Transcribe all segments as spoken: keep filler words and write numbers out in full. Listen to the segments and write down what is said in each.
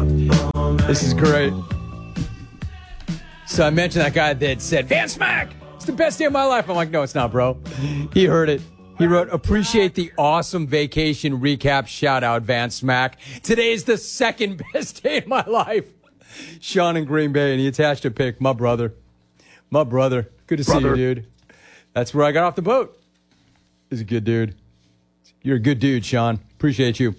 This is great. So I mentioned that guy that said, Van Smack, it's the best day of my life. I'm like, no, it's not, bro. He heard it. He wrote, appreciate the awesome vacation recap. Shout out, Van Smack. Today is the second best day of my life. Sean in Green Bay, and he attached a pic. My brother. My brother. Good to brother. see you, dude. That's where I got off the boat. He's a good dude. You're a good dude, Sean. Appreciate you.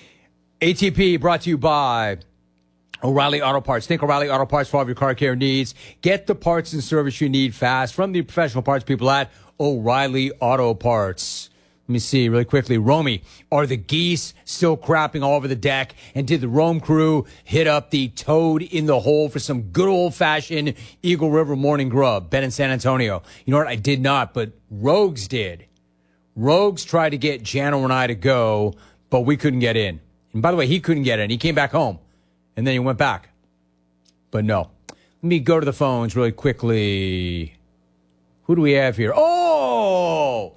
A T P brought to you by O'Reilly Auto Parts. Think O'Reilly Auto Parts for all of your car care needs. Get the parts and service you need fast from the professional parts people at O'Reilly Auto Parts. Let me see really quickly. Romy, are the geese still crapping all over the deck? And did the Rome crew hit up the toad in the hole for some good old-fashioned Eagle River morning grub? Ben in San Antonio. You know what? I did not, but Rogues did. Rogues tried to get Jano and I to go, but we couldn't get in. And by the way, he couldn't get in. He came back home, and then he went back. But no. Let me go to the phones really quickly. Who do we have here? Oh,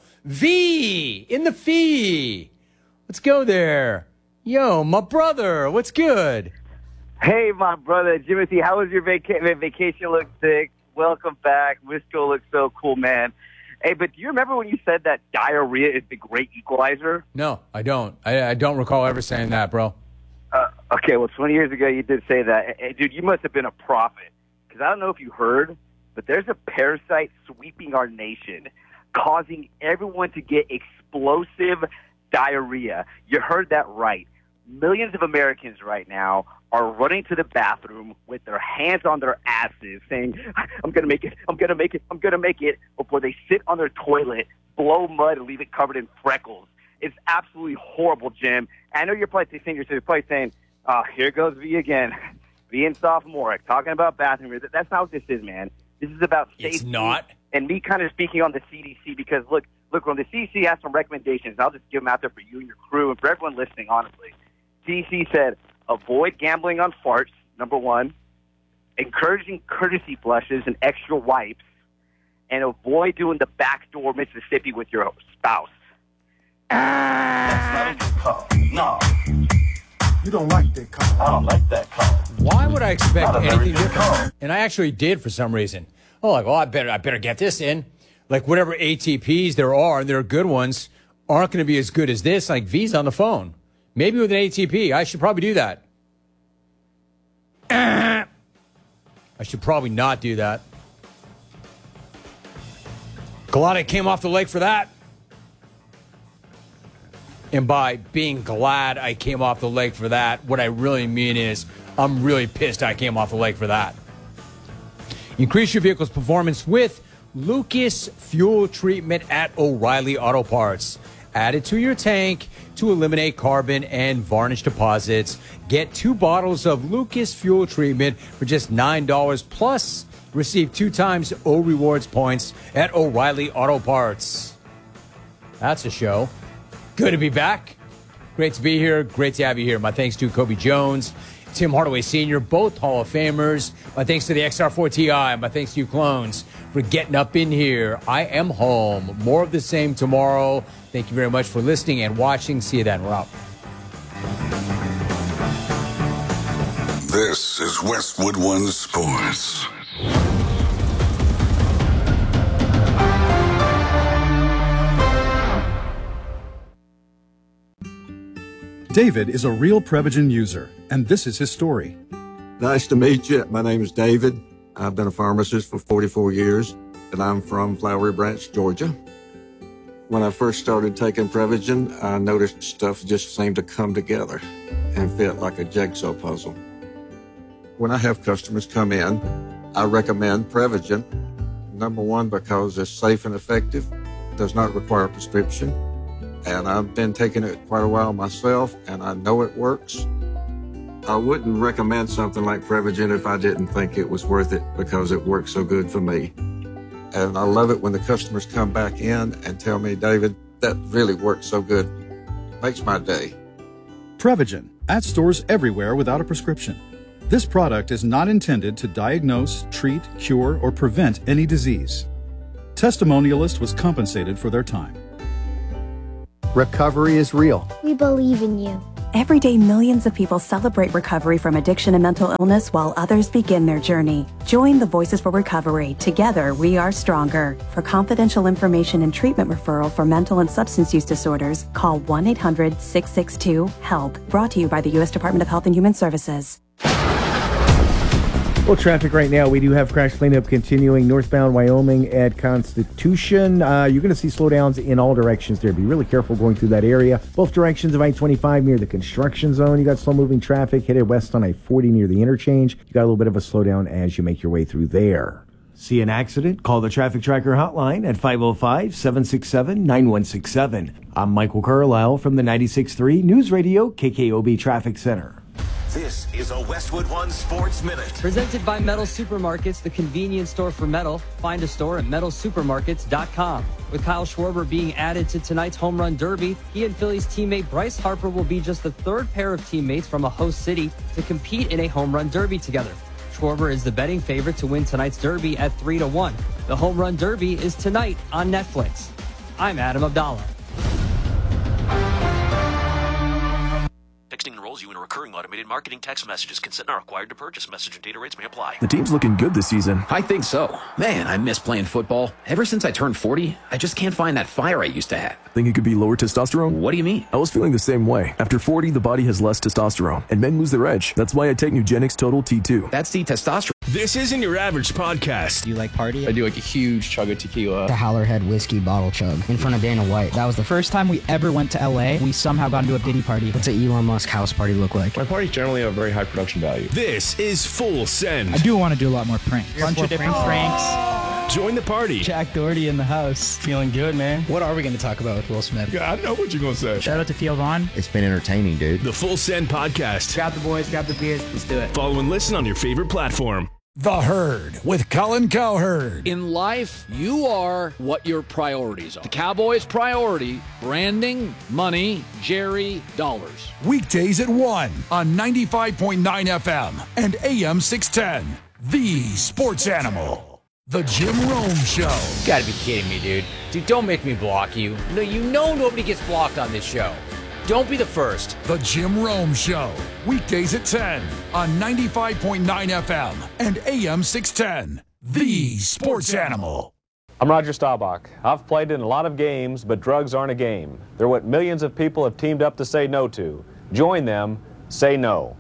V in the fee. Let's go there. Yo, my brother, what's good? Hey, my brother, Jimothy, how was your vaca- vacation? Looks sick. Welcome back. Wisco looks so cool, man. Hey, but do you remember when you said that diarrhea is the great equalizer? No, I don't. I, I don't recall ever saying that, bro. Uh, okay, well, twenty years ago you did say that. Hey, dude, you must have been a prophet. Because I don't know if you heard, but there's a parasite sweeping our nation, causing everyone to get explosive diarrhea. You heard that right. Millions of Americans right now are running to the bathroom with their hands on their asses saying, I'm going to make it, I'm going to make it, I'm going to make it, before they sit on their toilet, blow mud, and leave it covered in freckles. It's absolutely horrible, Jim. I know you're probably saying, you're probably saying, oh, here goes V again. V and sophomoric, talking about bathroom. That's not what this is, man. This is about safety. It's not. And me kind of speaking on the C D C because, look, look, when the C D C has some recommendations, I'll just give them out there for you and your crew and for everyone listening, honestly. C D C said, avoid gambling on farts, number one, encouraging courtesy flushes and extra wipes, and avoid doing the backdoor Mississippi with your spouse. That's not a good call. No. You don't like that call. I don't like that call. Why would I expect anything different? Call. And I actually did for some reason. Oh, like, well, I better, I better get this in. Like, whatever A T Ps there are, and there are good ones, aren't going to be as good as this. Like, V's on the phone. Maybe with an A T P. I should probably do that. I should probably not do that. Glad I came off the lake for that. And by being glad I came off the lake for that, what I really mean is I'm really pissed I came off the lake for that. Increase your vehicle's performance with Lucas Fuel Treatment at O'Reilly Auto Parts. Add it to your tank to eliminate carbon and varnish deposits. Get two bottles of Lucas Fuel Treatment for just nine dollars plus. Receive two times O Rewards points at O'Reilly Auto Parts. That's a show. Good to be back. Great to be here. Great to have you here. My thanks to Kobe Jones, Tim Hardaway Senior, both Hall of Famers. My thanks to the X R four T I. My thanks to you clones for getting up in here. I am home. More of the same tomorrow. Thank you very much for listening and watching. See you then. We're out. This is Westwood One Sports. David is a real Prevagen user, and this is his story. Nice to meet you. My name is David. I've been a pharmacist for forty-four years, and I'm from Flowery Branch, Georgia. When I first started taking Prevagen, I noticed stuff just seemed to come together and fit like a jigsaw puzzle. When I have customers come in, I recommend Prevagen. Number one, because it's safe and effective, does not require a prescription. And I've been taking it quite a while myself, and I know it works. I wouldn't recommend something like Prevagen if I didn't think it was worth it because it works so good for me. And I love it when the customers come back in and tell me, David, that really works so good. Makes my day. Prevagen, at stores everywhere without a prescription. This product is not intended to diagnose, treat, cure, or prevent any disease. Testimonialist was compensated for their time. Recovery is real. We believe in you. Every day, millions of people celebrate recovery from addiction and mental illness while others begin their journey. Join the Voices for Recovery. Together, we are stronger. For confidential information and treatment referral for mental and substance use disorders, call one eight hundred, six six two, HELP. Brought to you by the U S Department of Health and Human Services. Well, traffic right now, we do have crash cleanup continuing northbound Wyoming at Constitution. Uh, you're going to see slowdowns in all directions there. Be really careful going through that area. Both directions of I twenty-five near the construction zone. You got slow-moving traffic headed west on I forty near the interchange. You got a little bit of a slowdown as you make your way through there. See an accident? Call the Traffic Tracker hotline at five oh five, seven six seven, nine one six seven. I'm Michael Carlisle from the ninety-six point three News Radio K K O B Traffic Center. This is a Westwood One Sports Minute. Presented by Metal Supermarkets, the convenience store for metal. Find a store at metal supermarkets dot com. With Kyle Schwarber being added to tonight's Home Run Derby, he and Phillies teammate Bryce Harper will be just the third pair of teammates from a host city to compete in a Home Run Derby together. Schwarber is the betting favorite to win tonight's Derby at three to one. The Home Run Derby is tonight on Netflix. I'm Adam Abdallah. Texting enrolls you in a recurring automated marketing text messages. Consent not required to purchase. Message and data rates may apply. The team's looking good this season. I think so. Man, I miss playing football. Ever since I turned forty, I just can't find that fire I used to have. Think it could be lower testosterone? What do you mean? I was feeling the same way. After forty, the body has less testosterone, and men lose their edge. That's why I take Nugenix Total T two. That's the testosterone. This isn't your average podcast. Do you like party? I do like a huge chug of tequila. The Howlerhead whiskey bottle chug in front of Dana White. That was the first time we ever went to L A. We somehow got into a Diddy party. What's an Elon Musk house party look like? My parties generally have a very high production value. This is Full Send. I do want to do a lot more pranks. A bunch of different pranks. pranks. Join the party. Jack Doherty in the house. Feeling good, man. What are we going to talk about with Will Smith? Yeah, I know what you're going to say. Shout out to Theo Vaughn. It's been entertaining, dude. The Full Send podcast. Grab the boys, grab the beers. Let's do it. Follow and listen on your favorite platform. The Herd with Colin Cowherd. In life, you are what your priorities are. The Cowboys' priority, branding, money, Jerry, dollars. Weekdays at one on ninety-five point nine F M and A M six ten. The Sports Animal. The Jim Rome Show. You gotta be kidding me, dude. Dude, don't make me block you. No, you know nobody gets blocked on this show. Don't be the first. The Jim Rome Show. Weekdays at ten on ninety-five point nine F M and A M six ten. The Sports Animal. I'm Roger Staubach. I've played in a lot of games, but drugs aren't a game. They're what millions of people have teamed up to say no to. Join them. Say no.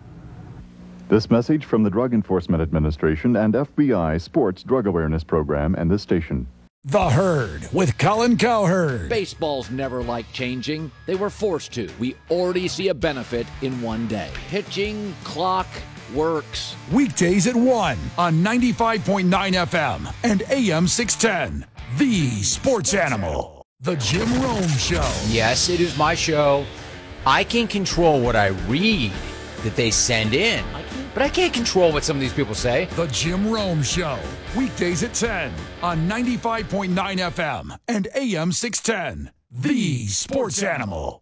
This message from the Drug Enforcement Administration and F B I Sports Drug Awareness Program and this station. The Herd with Colin Cowherd. Baseball's never liked changing. They were forced to. We already see a benefit in one day. Pitching, clock, works. Weekdays at one on ninety-five point nine F M and A M six ten. The Sports Animal. The Jim Rome Show. Yes, it is my show. I can control what I read that they send in, but I can't control what some of these people say. The Jim Rome Show. Weekdays at ten on ninety-five point nine F M and A M six ten. The Sports Animal.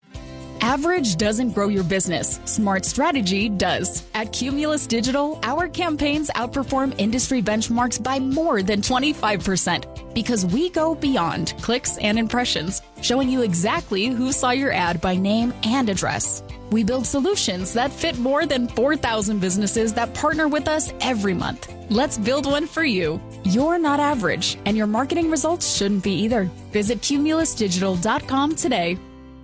Average doesn't grow your business. Smart strategy does. At Cumulus Digital, our campaigns outperform industry benchmarks by more than twenty-five percent because we go beyond clicks and impressions, showing you exactly who saw your ad by name and address. We build solutions that fit more than four thousand businesses that partner with us every month. Let's build one for you. You're not average, and your marketing results shouldn't be either. Visit cumulus digital dot com today.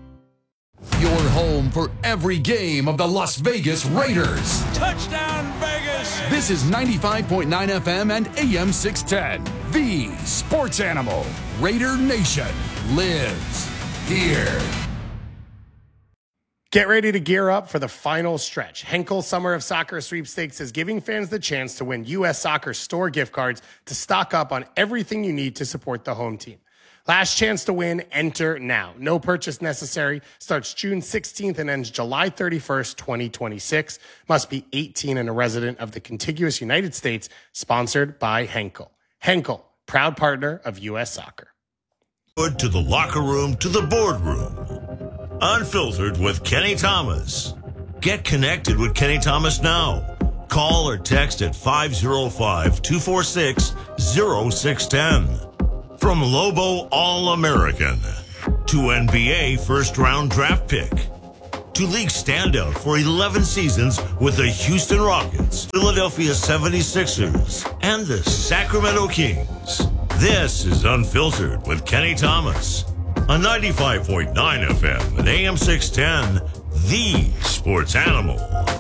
Your home for every game of the Las Vegas Raiders. Touchdown, Vegas! This is ninety-five point nine F M and A M six ten. The Sports Animal. Raider Nation lives here. Get ready to gear up for the final stretch. Henkel Summer of Soccer Sweepstakes is giving fans the chance to win U S Soccer store gift cards to stock up on everything you need to support the home team. Last chance to win, enter now. No purchase necessary. Starts June sixteenth and ends July thirty-first, twenty twenty-six. Must be eighteen and a resident of the contiguous United States. Sponsored by Henkel. Henkel, proud partner of U S Soccer. Good to the locker room, to the boardroom. Unfiltered with Kenny Thomas. Get connected with Kenny Thomas now. Call or text at five oh five, two four six, oh six one oh. From Lobo All-American to N B A first-round draft pick to to league standout for eleven seasons with the Houston Rockets, Philadelphia seventy-sixers, and the Sacramento Kings. This is Unfiltered with Kenny Thomas on ninety-five point nine F M and A M six ten, the Sports Animal.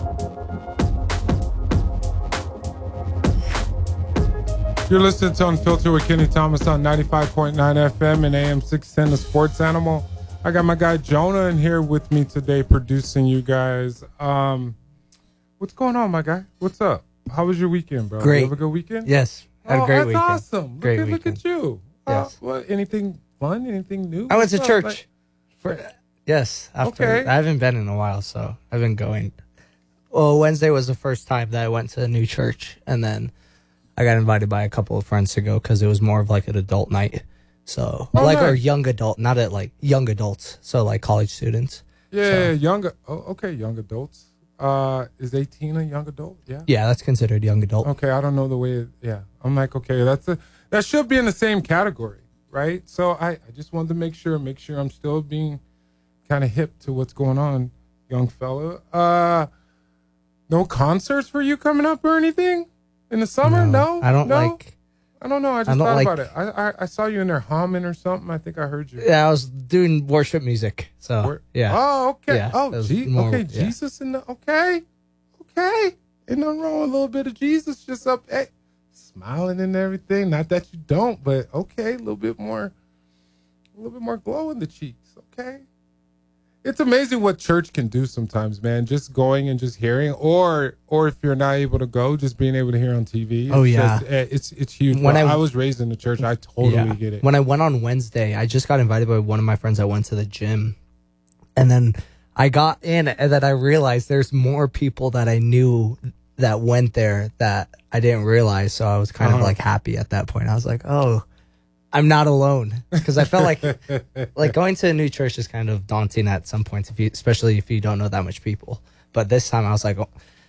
You're listening to Unfiltered with Kenny Thomas on ninety-five point nine F M and A M six ten, the Sports Animal. I got my guy Jonah in here with me today producing you guys. Um, what's going on, my guy? What's up? How was your weekend, bro? Great. You have a good weekend? Yes. Had oh, a great that's weekend. awesome. Great look, at, weekend. look at you. Yes. Uh, what, anything fun? Anything new? I went to What's up? church. Like, For, yes. After, Okay. I haven't been in a while, so I've been going. Well, Wednesday was the first time that I went to a new church, and then I got invited by a couple of friends to go because it was more of like an adult night. So, Oh, like, or nice. young adult, not at like young adults. So, like college students. Yeah, young. Oh, okay, young adults. Uh, is eighteen a young adult? Yeah. Yeah, that's considered young adult. Okay, I don't know the way. It, yeah, I'm like, okay, that's a that should be in the same category, right? So I, I just wanted to make sure, make sure I'm still being kind of hip to what's going on, young fella. Uh, no concerts for you coming up or anything in the summer? No, I don't no? like. I don't know. I just I don't thought like- about it. I, I I saw you in there humming or something. I think I heard you. Yeah, I was doing worship music. So, Wor- yeah. Oh, okay. Yeah, oh, that was Je- more- okay. yeah. Jesus in the okay, okay. Ain't nothing wrong with a little bit of Jesus just up, hey, smiling and everything. Not that you don't, but okay, a little bit more, a little bit more glow in the cheeks. Okay. It's amazing what church can do sometimes, man. Just going and just hearing, or or if you're not able to go, just being able to hear on T V. It's Oh, yeah. just, eh, it's it's huge. When Well, I- I was raised in the church, I totally Yeah. get it. When I went on Wednesday, I just got invited by one of my friends that went to the gym. And then I got in and then I realized there's more people that I knew that went there that I didn't realize. So I was kind Uh-huh. of like happy at that point. I was like, oh, I'm not alone. Because I felt like like going to a new church is kind of daunting at some points, if you, especially if you don't know that much people. But this time I was like, oh,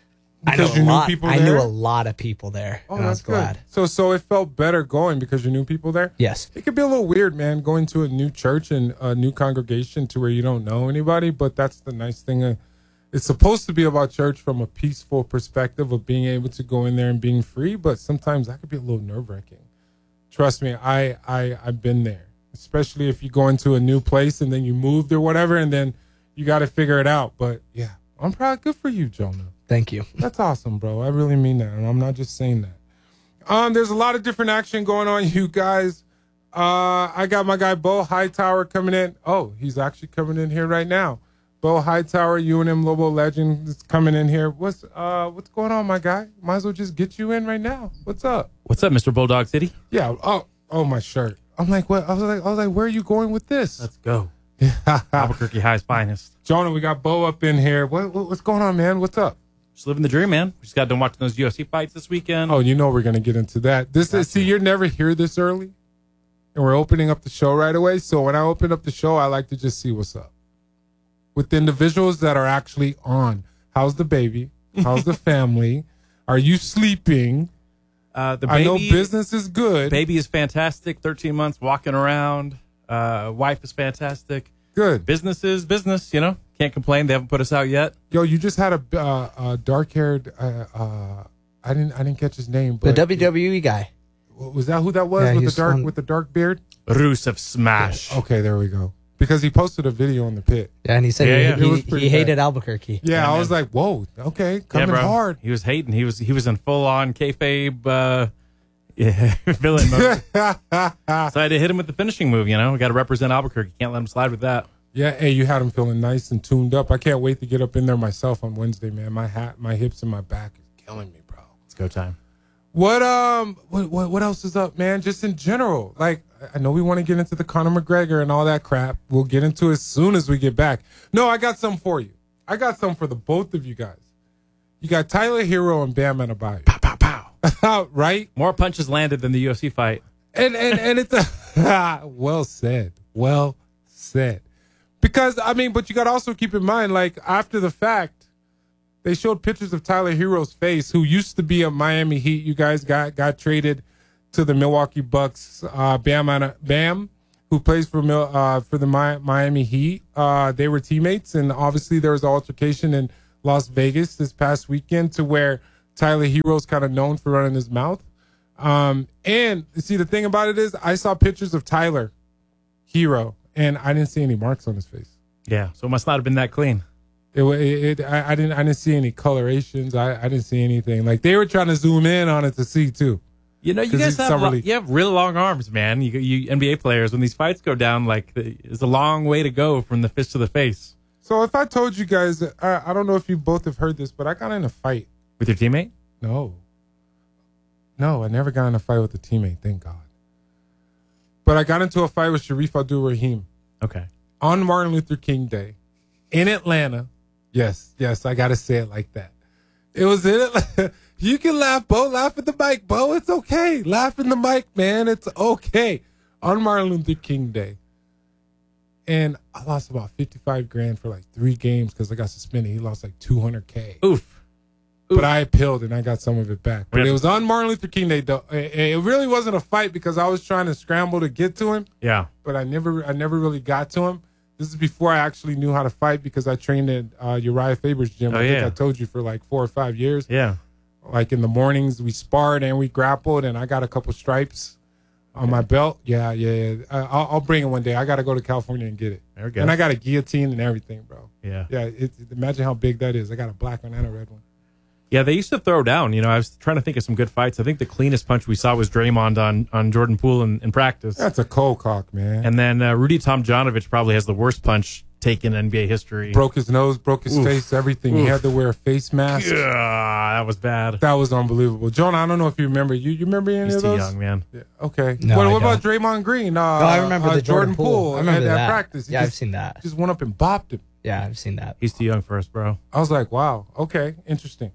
I know Because a you knew lot. people I knew there? a lot of people there. Oh, and I was that's good. glad. So, so it felt better going because you knew people there. Yes. It could be a little weird, man, going to a new church and a new congregation to where you don't know anybody. But that's the nice thing. Uh, it's supposed to be about church from a peaceful perspective of being able to go in there and being free. But sometimes that could be a little nerve wracking. Trust me, I, I, I've been there. Especially if you go into a new place and then you moved or whatever, and then you got to figure it out. But yeah, I'm proud. Good for you, Jonah. Thank you. That's awesome, bro. I really mean that, and I'm not just saying that. Um, there's a lot of different action going on, you guys. Uh, I got my guy Bo Hightower coming in. Oh, he's actually coming in here right now. Bo Hightower, U N M Lobo legend, is coming in here. What's uh, what's going on, my guy? Might as well just get you in right now. What's up? What's up, Mister Bulldog City? Yeah. Oh, oh, my shirt. I'm like, what? I was like, I was like, where are you going with this? Let's go. Albuquerque High's finest. Jonah, we got Bo up in here. What, what what's going on, man? What's up? Just living the dream, man. We just got done watching those U F C fights this weekend. Oh, you know we're gonna get into that. This is see, you're never here this early, and we're opening up the show right away. So when I open up the show, I like to just see what's up with the individuals that are actually on. How's the baby? How's the family? Are you sleeping? Uh, the I know baby- business is good. Baby is fantastic. thirteen months walking around. Uh, wife is fantastic. Good. Business is business, you know. Can't complain. They haven't put us out yet. Yo, you just had a, uh, a dark-haired. Uh, uh, I didn't. I didn't catch his name. The But W W E guy. was that who that was Yeah, with the he's dark on- with the dark beard? Rusev Smash. Okay, there we go. Because he posted a video in the pit. Yeah, and he said Yeah, he, yeah. he, It was he pretty hated bad. Albuquerque. Yeah, Yeah, I was man. like, whoa, okay, Yeah, coming bro. hard. He was hating. He was he was in full on kayfabe uh, yeah, villain mode. So I had to hit him with the finishing move. You know, we got to represent Albuquerque. Can't let him slide with that. Yeah, hey, you had him feeling nice and tuned up. I can't wait to get up in there myself on Wednesday, man. My hat, my hips, and my back is killing me, bro. It's go time. What um, what what, what else is up, man? Just in general, like I know we want to get into the Conor McGregor and all that crap. We'll get into it as soon as we get back. No, I got some for you. I got some for the both of you guys. You got Tyler Hero and Bam Adebayo. Pow pow pow. Right? More punches landed than the U F C fight. And and and it's a well said, well said. Because I mean, but you got to also keep in mind, like after the fact, they showed pictures of Tyler Hero's face, who used to be a Miami Heat. You guys got got traded to the Milwaukee Bucks. Uh, Bam, Bam, who plays for Mil- uh, for the Mi- Miami Heat. Uh, they were teammates, and obviously there was an altercation in Las Vegas this past weekend to where Tyler Hero's kind of known for running his mouth. Um, and see, the thing about it is, I saw pictures of Tyler Hero, and I didn't see any marks on his face. Yeah, so it must not have been that clean. It, it, it I, I didn't, I didn't see any colorations. I, I didn't see anything. Like they were trying to zoom in on it to see too. You know, you guys have lo- you have really long arms, man. You, you N B A players, when these fights go down, like the, it's a long way to go from the fist to the face. So if I told you guys, that, I, I don't know if you both have heard this, but I got in a fight with your teammate. No, no, I never got in a fight with a teammate. Thank God. But I got into a fight with Sharif Abdul-Rahim. Okay. On Martin Luther King Day in Atlanta. Yes, yes, I got to say it like that. It was in Atlanta. You can laugh, Bo. Laugh at the mic, Bo. It's okay. Laugh in the mic, man. It's okay. On Martin Luther King Day. And I lost about fifty-five grand for like three games because I got suspended. He lost like two hundred K. Oof. Oof. But I appealed and I got some of it back. But it was on Martin Luther King Day, though. It really wasn't a fight because I was trying to scramble to get to him. Yeah. But I never I never really got to him. This is before I actually knew how to fight because I trained at uh, Uriah Faber's gym. Oh, I think yeah. I told you for like four or five years. Yeah. Like in the mornings, we sparred and we grappled, and I got a couple stripes on my belt. Yeah, yeah, yeah. I- I'll, I'll bring it one day. I got to go to California and get it. There we go. And I got a guillotine and everything, bro. Yeah. Yeah, it, imagine how big that is. I got a black one and a red one. Yeah, they used to throw down. You know, I was trying to think of some good fights. I think the cleanest punch we saw was Draymond on, on Jordan Poole in, in practice. That's a cold cock, man. And then uh, Rudy Tomjanovich probably has the worst punch taken in N B A history. Broke his nose, broke his Oof. face, everything. He Oof. had to wear a face mask. Yeah, that was bad. That was unbelievable. Jonah, I don't know if you remember. You you remember any He's of too those? young, man. Yeah. Okay. No, what I what about don't. Draymond Green? Uh, No, I remember uh, the Jordan Poole. I remember at, that. at practice. He Yeah, I've just- seen that. Just went up and bopped him. Yeah, I've seen that. He's too young for us, bro. I was like, wow. Okay, interesting.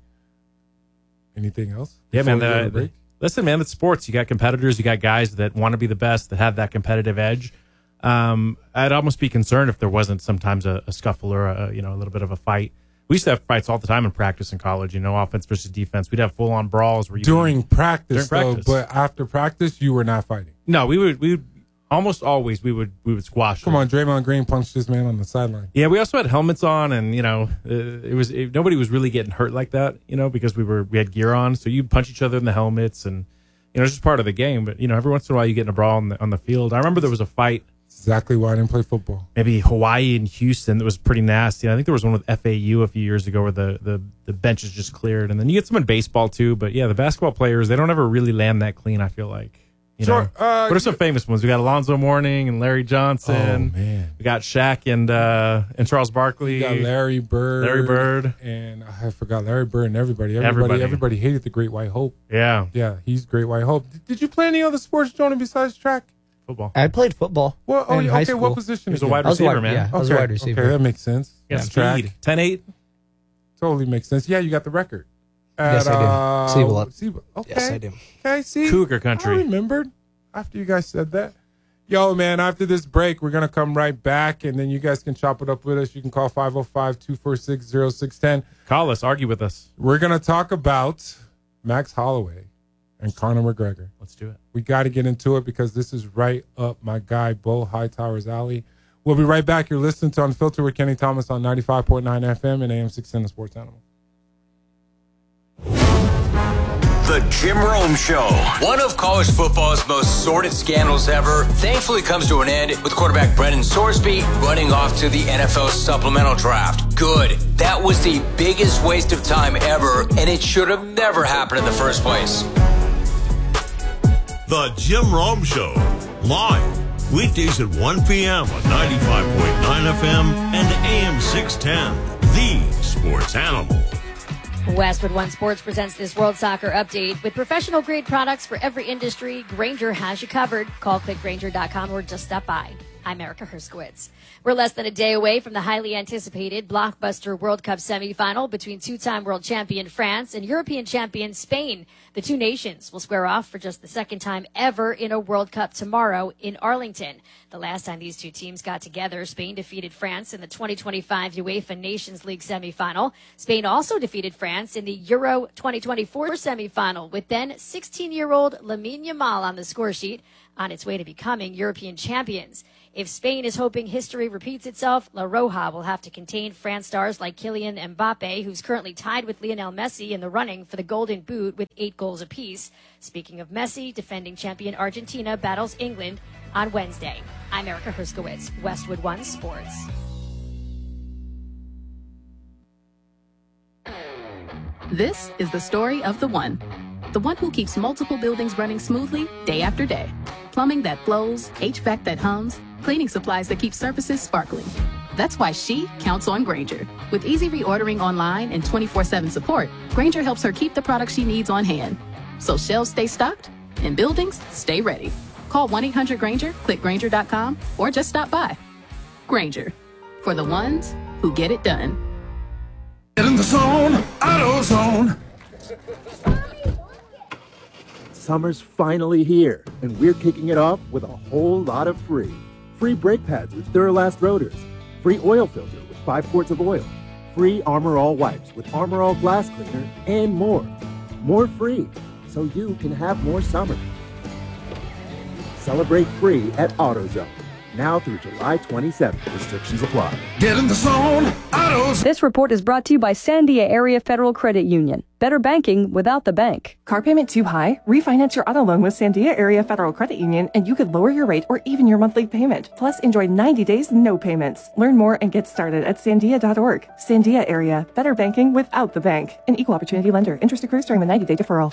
Anything else? Yeah, man. Before we go to The, break? listen, man, it's sports. You got competitors. You got guys that want to be the best, that have that competitive edge. Um, I'd almost be concerned if there wasn't sometimes a, a scuffle or a, you know, a little bit of a fight. We used to have fights all the time in practice in college, you know, offense versus defense. We'd have full on brawls where you during practice, during practice. though, but after practice, you were not fighting. No, we would we would almost always we would we would squash. Come them. on, Draymond Green punched this man on the sideline. Yeah, we also had helmets on, and you know, uh, it was it, nobody was really getting hurt like that, you know, because we were we had gear on, so you'd punch each other in the helmets, and you know, it's just part of the game. But you know, every once in a while, you get in a brawl on the on the field. I remember there was a fight. Exactly why I didn't play football. Maybe Hawaii and Houston that was pretty nasty. I think there was one with F A U a few years ago where the, the, the benches just cleared. And then you get some in baseball too. But yeah, the basketball players, they don't ever really land that clean, I feel like. You Sure, know? uh, what are some famous ones? We got Alonzo Mourning and Larry Johnson. Oh, man. We got Shaq and uh, and Charles Barkley. You got Larry Bird. Larry Bird. And I forgot Larry Bird and everybody. Everybody, Everybody. everybody hated the Great White Hope. Yeah. Yeah, he's Great White Hope. Did you play any other sports, Jonah, besides track? Football. I played football. Well, oh, in high okay, what school. position? He was a again? wide I was a receiver, wide- man. yeah, I was a Okay, wide receiver. Okay, that makes sense. Yeah, Track. speed. ten eight. Totally makes sense. Yeah, you got the record. Yes, At, I do. uh, Siebel up. Siebel. Okay. Yes, I do. Okay, see? Cougar country. I remembered after you guys said that. Yo, man, after this break, we're going to come right back, and then you guys can chop it up with us. You can call five oh five, two four six, oh six one oh. Call us. Argue with us. We're going to talk about Max Holloway and Conor McGregor. Let's do it. We got to get into it because this is right up my guy, Bo Hightower's alley. We'll be right back. You're listening to Unfiltered with Kenny Thomas on ninety-five point nine F M and A M six ten, the Sports Animal. The Jim Rome Show. One of college football's most sordid scandals ever thankfully comes to an end with quarterback Brendan Sorsby running off to the N F L supplemental draft. Good. That was the biggest waste of time ever, and it should have never happened in the first place. The Jim Rome Show, live, weekdays at one p.m. on ninety-five point nine F M and A M six ten, the Sports Animal. Westwood One Sports presents this World Soccer update. With professional grade products for every industry, Grainger has you covered. Call quick grainger dot com or just stop by. I'm Erica Herskowitz. We're less than a day away from the highly anticipated blockbuster World Cup semifinal between two-time world champion France and European champion Spain. The two nations will square off for just the second time ever in a World Cup tomorrow in Arlington. The last time these two teams got together, Spain defeated France in the twenty twenty-five UEFA Nations League semifinal. Spain also defeated France in the Euro twenty twenty-four semifinal with then sixteen-year-old Lamine Yamal on the score sheet. on its way to becoming European champions. If Spain is hoping history repeats itself, La Roja will have to contain France stars like Kylian Mbappe, who's currently tied with Lionel Messi in the running for the Golden Boot with eight goals apiece. Speaking of Messi, defending champion Argentina battles England on Wednesday. I'm Erica Herskowitz, Westwood One Sports. This is the story of the one. The one who keeps multiple buildings running smoothly day after day. Plumbing that flows, H V A C that hums, cleaning supplies that keep surfaces sparkling. That's why she counts on Grainger. With easy reordering online and twenty-four seven support, Grainger helps her keep the products she needs on hand. So shelves stay stocked and buildings stay ready. Call one eight hundred Grainger, click Grainger dot com, or just stop by. Grainger, for the ones who get it done. Get in the zone, AutoZone. Summer's finally here, and we're kicking it off with a whole lot of free. Free brake pads with Duralast rotors. Free oil filter with five quarts of oil. Free Armor All wipes with Armor All glass cleaner, and more. More free, so you can have more summer. Celebrate free at AutoZone. Now through July twenty-seventh. Restrictions apply. Get in the zone, AutoZone. This report is brought to you by Sandia Area Federal Credit Union. Better banking without the bank. Car payment too high? Refinance your auto loan with Sandia Area Federal Credit Union and you could lower your rate or even your monthly payment. Plus, enjoy ninety days no payments. Learn more and get started at sandia dot org. Sandia Area. Better banking without the bank. An equal opportunity lender. Interest accrues during the ninety-day deferral.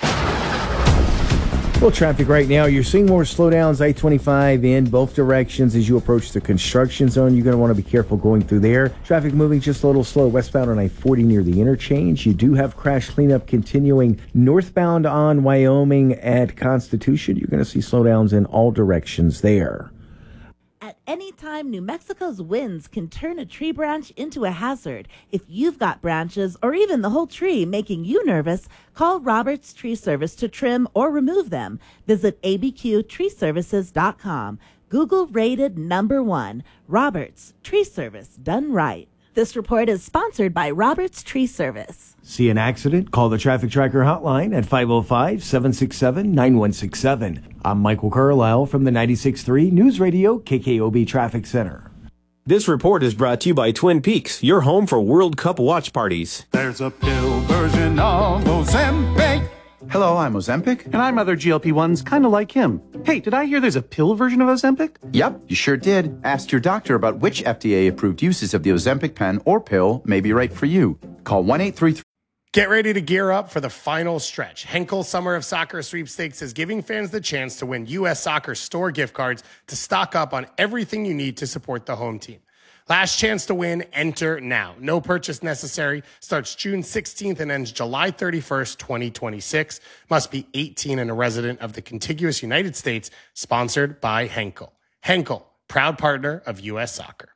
Well, traffic right now, you're seeing more slowdowns, I twenty-five in both directions as you approach the construction zone. You're going to want to be careful going through there. Traffic moving just a little slow westbound on I forty near the interchange. You do have crash cleanup continuing northbound on Wyoming at Constitution. You're going to see slowdowns in all directions there. At any time, New Mexico's winds can turn a tree branch into a hazard. If you've got branches or even the whole tree making you nervous, call Roberts Tree Service to trim or remove them. Visit A B Q tree services dot com. Google rated number one. Roberts Tree Service, done right. This report is sponsored by Roberts Tree Service. See an accident? Call the Traffic Tracker hotline at five oh five, seven six seven, nine one six seven. I'm Michael Carlisle from the ninety-six point three News Radio K K O B Traffic Center. This report is brought to you by Twin Peaks, your home for World Cup watch parties. There's a pill version of Ozempic. Hello, I'm Ozempic. And I'm other G L P ones kind of like him. Hey, did I hear there's a pill version of Ozempic? Yep, you sure did. Ask your doctor about which F D A-approved uses of the Ozempic pen or pill may be right for you. Call one eight three three. Get ready to gear up for the final stretch. Henkel Summer of Soccer Sweepstakes is giving fans the chance to win U S Soccer store gift cards to stock up on everything you need to support the home team. Last chance to win, enter now. No purchase necessary. Starts June sixteenth and ends July thirty-first, twenty twenty-six. Must be eighteen and a resident of the contiguous United States. Sponsored by Henkel. Henkel, proud partner of U S Soccer.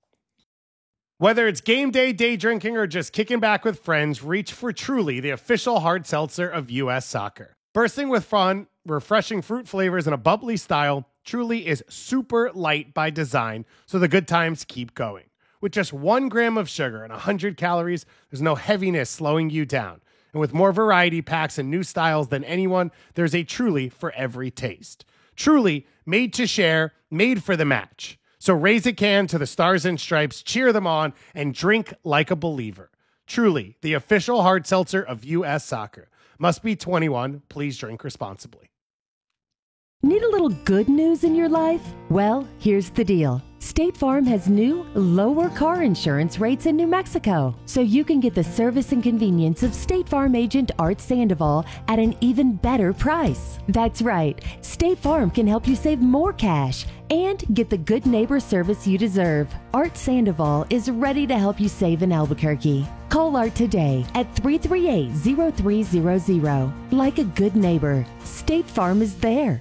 Whether it's game day, day drinking, or just kicking back with friends, reach for Truly, the official hard seltzer of U S Soccer. Bursting with fun, refreshing fruit flavors, and a bubbly style, Truly is super light by design, so the good times keep going. With just one gram of sugar and one hundred calories, there's no heaviness slowing you down. And with more variety packs and new styles than anyone, there's a Truly for every taste. Truly, made to share, made for the match. So raise a can to the Stars and Stripes, cheer them on, and drink like a believer. Truly, the official hard seltzer of U S Soccer. Must be twenty-one. Please drink responsibly. Need a little good news in your life? Well, here's the deal. State Farm has new, lower car insurance rates in New Mexico, so you can get the service and convenience of State Farm agent Art Sandoval at an even better price. That's right, State Farm can help you save more cash and get the good neighbor service you deserve. Art Sandoval is ready to help you save in Albuquerque. Call Art today at three three eight, zero three zero zero. Like a good neighbor, State Farm is there.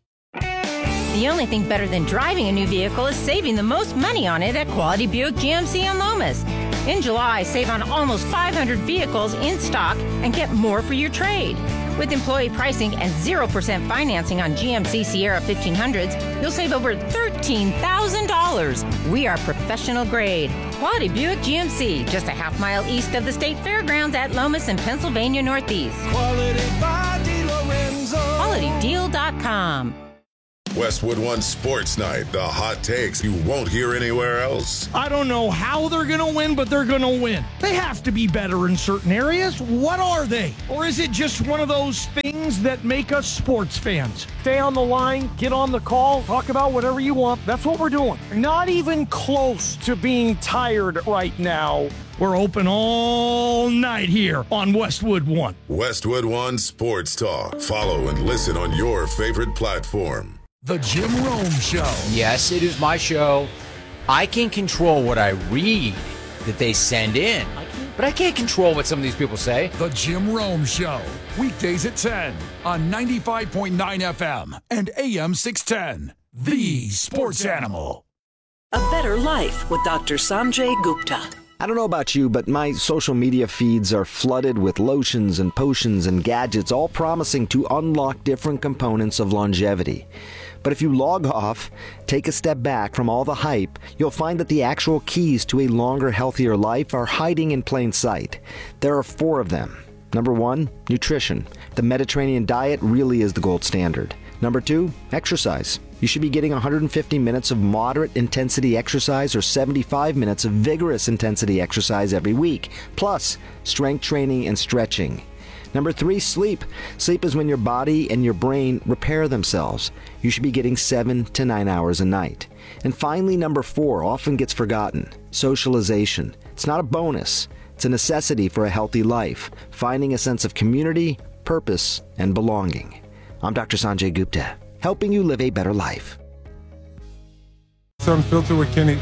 The only thing better than driving a new vehicle is saving the most money on it at Quality Buick G M C in Lomas. In July, save on almost five hundred vehicles in stock and get more for your trade. With employee pricing and zero percent financing on G M C Sierra fifteen hundreds, you'll save over thirteen thousand dollars. We are professional grade. Quality Buick G M C, just a half mile east of the State Fairgrounds at Lomas in Pennsylvania Northeast. Quality by Di Lorenzo. quality deal dot com. Westwood One Sports Night, the hot takes you won't hear anywhere else. I don't know how they're going to win, but they're going to win. They have to be better in certain areas. What are they? Or is it just one of those things that make us sports fans? Stay on the line, get on the call, talk about whatever you want. That's what we're doing. Not even close to being tired right now. We're open all night here on Westwood One. Westwood One Sports Talk. Follow and listen on your favorite platform. The Jim Rome Show. Yes, it is my show. I can control what I read that they send in, but I can't control what some of these people say. The Jim Rome Show. Weekdays at ten on ninety-five point nine F M and A M six ten. The Sports Animal. A better life with Doctor Sanjay Gupta. I don't know about you, but my social media feeds are flooded with lotions and potions and gadgets, all promising to unlock different components of longevity. But if you log off, take a step back from all the hype, you'll find that the actual keys to a longer, healthier life are hiding in plain sight. There are four of them. Number one, nutrition. The Mediterranean diet really is the gold standard. Number two, exercise. You should be getting one hundred fifty minutes of moderate intensity exercise or seventy-five minutes of vigorous intensity exercise every week, plus strength training and stretching. Number three, sleep. Sleep is when your body and your brain repair themselves. You should be getting seven to nine hours a night. And finally, number four, often gets forgotten, socialization. It's not a bonus. It's a necessity for a healthy life, finding a sense of community, purpose, and belonging. I'm Doctor Sanjay Gupta, helping you live a better life. It's Unfiltered with Kenny.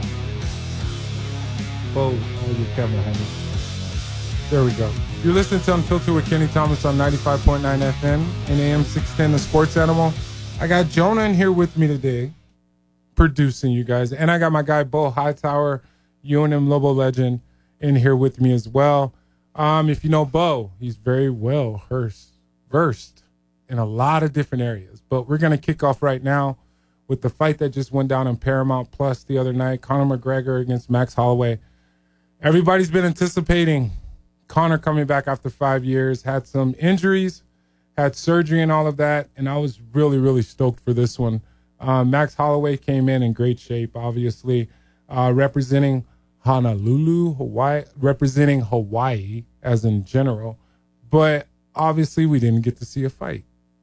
Oh, oh, your camera had it. There we go. You're listening to Unfiltered with Kenny Thomas on ninety-five point nine F M and A M six ten, The Sports Animal. I got Jonah in here with me today, producing you guys. And I got my guy, Bo Hightower, U N M Lobo legend, in here with me as well. Um, if you know Bo, he's very well versed in a lot of different areas. But we're going to kick off right now with the fight that just went down on Paramount Plus the other night, Conor McGregor against Max Holloway. Everybody's been anticipating Conor coming back after five years, had some injuries, had surgery and all of that, and I was really, really stoked for this one. Uh, Max Holloway came in in great shape, obviously, uh, representing Honolulu, Hawaii, representing Hawaii as in general, but obviously we didn't get to see a fight.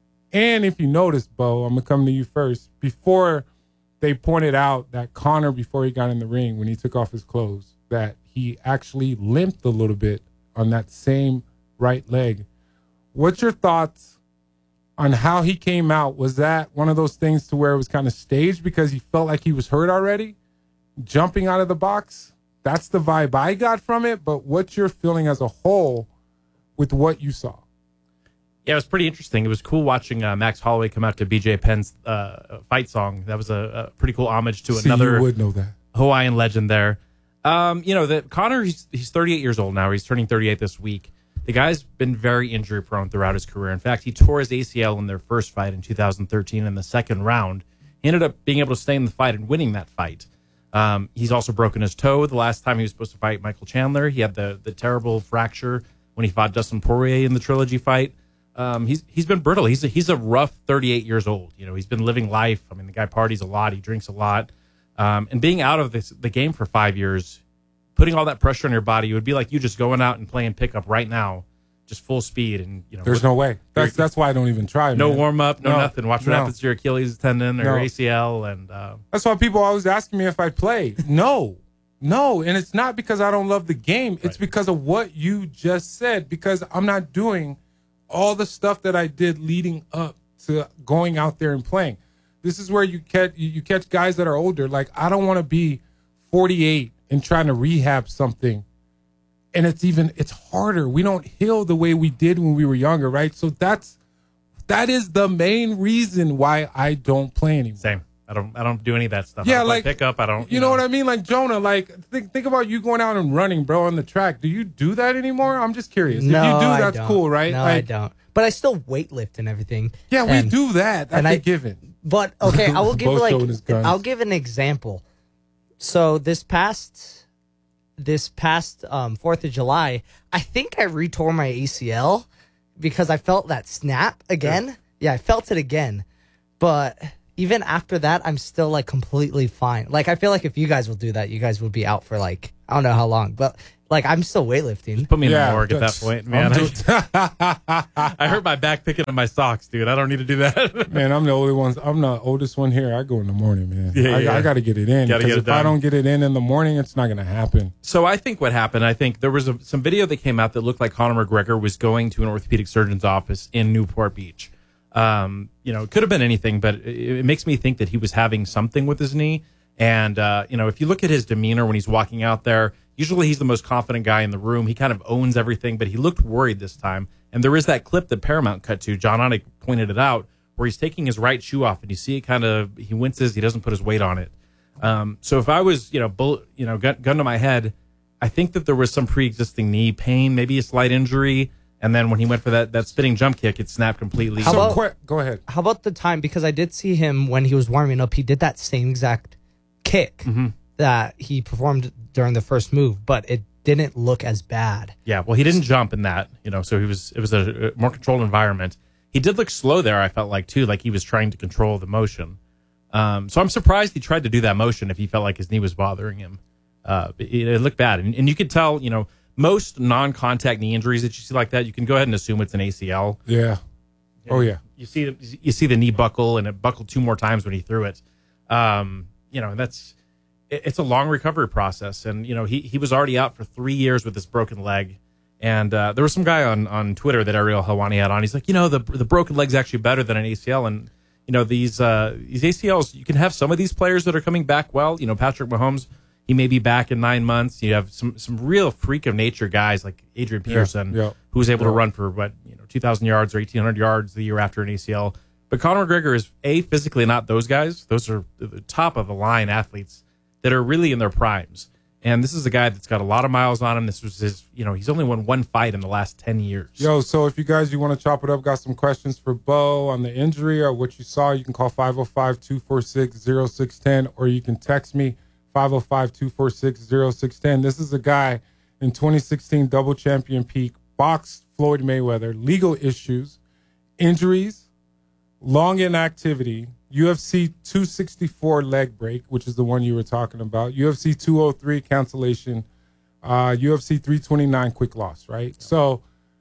And if you notice, Bo, I'm going to come to you first. Before they pointed out that Conor, before he got in the ring, when he took off his clothes, that he actually limped a little bit on that same right leg. What's your thoughts on how he came out? Was that one of those things to where it was kind of staged because he felt like he was hurt already, jumping out of the box? That's the vibe I got from it, but what's your feeling as a whole with what you saw? Yeah, it was pretty interesting. It was cool watching uh, Max Holloway come out to B J Penn's uh, fight song. That was a, a pretty cool homage to See, another you would know that. Hawaiian legend there. Um, you know, that Conor, he's, he's thirty-eight years old now. He's turning thirty-eight this week. The guy's been very injury prone throughout his career. In fact, he tore his A C L in their first fight in two thousand thirteen in the second round. He ended up being able to stay in the fight and winning that fight. Um, he's also broken his toe the last time he was supposed to fight Michael Chandler. He had the the terrible fracture when he fought Dustin Poirier in the trilogy fight. Um, he's he's been brittle. He's a, he's a rough thirty-eight years old. You know, he's been living life. I mean, the guy parties a lot. He drinks a lot. Um, and being out of this, the game for five years, putting all that pressure on your body, it would be like you just going out and playing pickup right now, just full speed. And you know, there's no way. That's that's why I don't even try. No man. warm up, no, no nothing. Watch what no. happens to your Achilles tendon or No. your A C L. And uh, that's why people always asking me if I play. No, no, and it's not because I don't love the game. It's right. because of what you just said. Because I'm not doing all the stuff that I did leading up to going out there and playing. This is where you catch you catch guys that are older. Like, I don't want to be forty-eight and trying to rehab something. And it's even, it's harder. We don't heal the way we did when we were younger, right? So that's, that is the main reason why I don't play anymore. Same. I don't, I don't do any of that stuff. Yeah, I don't like pick up. I don't, you, you know, know what I mean? Like Jonah, like think, think about you going out and running, bro, on the track. Do you do that anymore? I'm just curious. No, if you do, I that's don't. cool, right? No, like, I don't. But I still weightlift and everything. Yeah, and, we do that. That's and a I, given. But okay, I will give Both like showing his guns. I'll give an example. So this past this past um, Fourth of July, I think I retore my A C L because I felt that snap again. Yeah, yeah I felt it again. But even after that, I'm still like completely fine. Like I feel like if you guys will do that, you guys would be out for like I don't know how long, but like I'm still weightlifting. Just put me in Yeah, the morgue at that that's- point, man. I'm I, I hurt my back picking up my socks, dude. I don't need to do that. Man, I'm the only one. I'm the oldest one here. I go in the morning, man. Yeah, I, yeah. I got to get it in. Gotta Because get it if I done. don't get it in in the morning, it's not going to happen. So I think what happened, I think there was a, some video that came out that looked like Conor McGregor was going to an orthopedic surgeon's office in Newport Beach. Um, you know, it could have been anything, but it, it makes me think that he was having something with his knee. And, uh, you know, if you look at his demeanor when he's walking out there, usually he's the most confident guy in the room. He kind of owns everything, but he looked worried this time. And there is that clip that Paramount cut to. John Onek pointed it out, where he's taking his right shoe off, and you see it kind of, he winces, he doesn't put his weight on it. Um, so if I was, you know, bullet, you know, gun, gun to my head, I think that there was some pre-existing knee pain, maybe a slight injury. And then when he went for that, that spinning jump kick, it snapped completely. How So, about- qu- go ahead. How about the time? Because I did see him when he was warming up. He did that same exact kick Mm-hmm. that he performed during the first move, but it didn't look as bad. Yeah, well, he didn't jump in that, you know, so he was it was a, a more controlled environment. He did look slow there, I felt like, too, like he was trying to control the motion. Um, so I'm surprised he tried to do that motion if he felt like his knee was bothering him. Uh, it, it looked bad. And, and you could tell, you know, most non-contact knee injuries that you see like that, you can go ahead and assume it's an A C L. Yeah. Oh, yeah. You see you see the knee buckle, and it buckled two more times when he threw it. Um, you know, that's it, it's a long recovery process. And, you know, he, he was already out for three years with this broken leg. And uh, there was some guy on, on Twitter that Ariel Helwani had on. He's like, you know, the the broken leg's actually better than an A C L. And, you know, these uh, these A C Ls, you can have some of these players that are coming back well. You know, Patrick Mahomes, he may be back in nine months. You have some some real freak of nature guys like Adrian Peterson, Yeah, yeah, who was able yeah. to run for, what, you know, two thousand yards or eighteen hundred yards the year after an A C L. But Conor McGregor is, A, physically not those guys. Those are the top of the line athletes that are really in their primes. And this is a guy that's got a lot of miles on him. This was his, you know, he's only won one fight in the last ten years. Yo, so if you guys, you want to chop it up, got some questions for Bo on the injury or what you saw, you can call five oh five, two four six, oh six one oh or you can text me five oh five, two four six, oh six one oh. This is a guy in twenty sixteen double champion peak, boxed Floyd Mayweather, legal issues, injuries, long inactivity, U F C two sixty-four leg break, which is the one you were talking about, U F C two oh three cancellation, uh, U F C three twenty-nine quick loss, right? So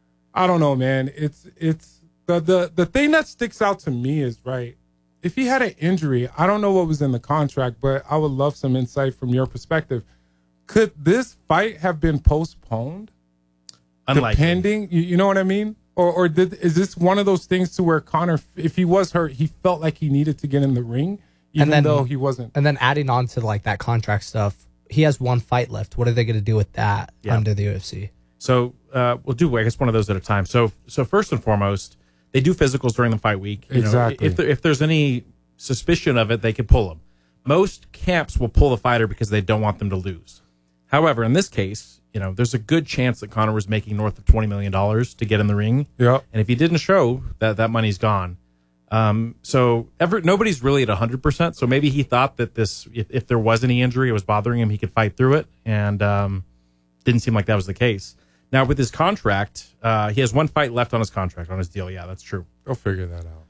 I don't know, man. It's it's the the the thing that sticks out to me is, right, if he had an injury, I don't know what was in the contract, but I would love some insight from your perspective. Could this fight have been postponed? Unlikely. Depending, you, you know what I mean? Or or did is this one of those things to where Conor, if he was hurt, he felt like he needed to get in the ring, even And then- though he wasn't? And then adding on to like that contract stuff, he has one fight left. What are they going to do with that Yeah. under the U F C? So uh, we'll do, I guess, one of those at a time. So, so first and foremost, they do physicals during the fight week. You know, Exactly. if there, if there's any suspicion of it, they could pull them. Most camps will pull the fighter because they don't want them to lose. However, in this case, you know, there's a good chance that Conor was making north of twenty million dollars to get in the ring. Yeah. And if he didn't show, that that money's gone. Um, so ever, nobody's really at one hundred percent. So maybe he thought that this, if, if there was any injury, it was bothering him, he could fight through it. And um, didn't seem like that was the case. Now, with his contract, uh, he has one fight left on his contract, on his deal. Yeah, that's true. Go figure that out.